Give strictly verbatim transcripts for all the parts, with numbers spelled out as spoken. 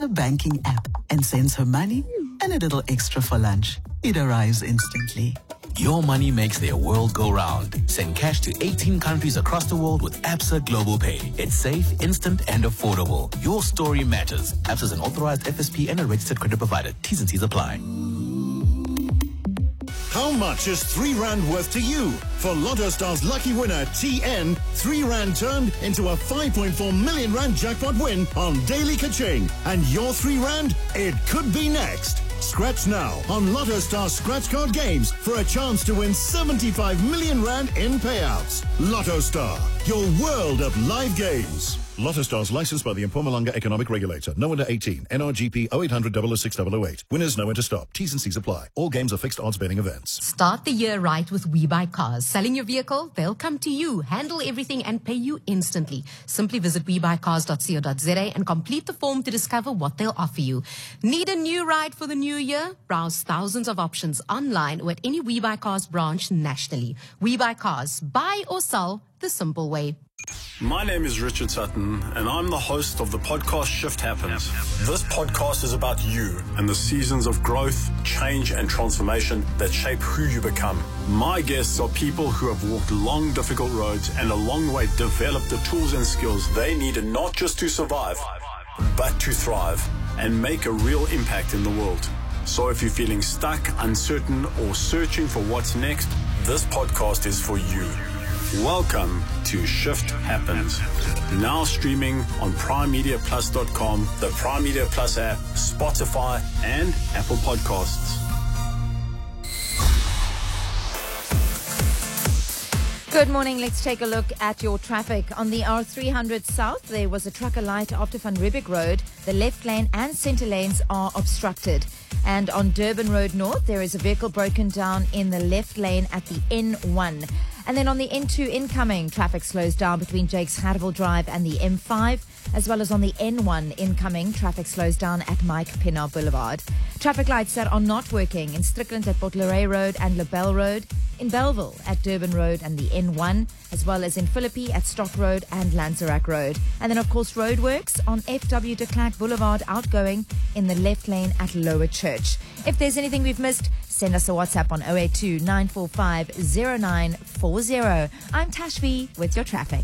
her banking app and sends her money and a little extra for lunch. It arrives instantly. Your money makes their world go round. Send cash to eighteen countries across the world with Absa Global Pay. It's safe, instant, and affordable. Your story matters. Absa is an authorized F S P and a registered credit provider. T's and C's apply. How much is three rand worth to you? For Lotto Star's lucky winner, T N, three rand turned into a five point four million rand jackpot win on Daily Kaching. And your three rand? It could be next. Scratch now on Lotto Star Scratch Card Games for a chance to win seventy-five million rand in payouts. Lotto Star, your world of live games. Lotto Stars licensed by the Mpumalanga Economic Regulator. No under eighteen. N R G P oh eight hundred, double oh six, double oh eight. Winners know when to stop. T's and C's apply. All games are fixed odds betting events. Start the year right with WeBuyCars. Selling your vehicle, they'll come to you, handle everything and pay you instantly. Simply visit we buy cars dot co dot za and complete the form to discover what they'll offer you. Need a new ride for the new year? Browse thousands of options online or at any WeBuyCars branch nationally. WeBuyCars. Buy or sell the simple way. My name is Richard Sutton, and I'm the host of the podcast Shift Happens. This podcast is about you and the seasons of growth, change, and transformation that shape who you become. My guests are people who have walked long, difficult roads and along the way developed the tools and skills they needed not just to survive, but to thrive and make a real impact in the world. So if you're feeling stuck, uncertain, or searching for what's next, this podcast is for you. Welcome to Shift Happens. Now streaming on prime media plus dot com, the Prime Media Plus app, Spotify, and Apple Podcasts. Good morning. Let's take a look at your traffic. On the R three hundred South, there was a trucker light after Van Riebeeck Road. The left lane and centre lanes are obstructed. And on Durban Road North, there is a vehicle broken down in the left lane at the N one. And then on the N two incoming, traffic slows down between Jakes Gerwel Drive and the M five, as well as on the N one incoming, traffic slows down at Mike Pinaar Boulevard. Traffic lights that are not working in Strickland at Port Lorraine Road and LaBelle Road, in Belleville at Durban Road and the N one, as well as in Philippi at Stock Road and Lanzerac Road. And then, of course, roadworks on F W de Klerk Boulevard outgoing in the left lane at Lower Church. If there's anything we've missed, send us a WhatsApp on oh eight two, nine four five, oh nine four oh. I'm Tashvi with your traffic.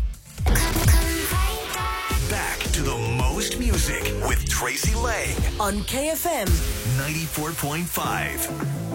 Back to the most music with Tracy Lang on K F M ninety-four point five.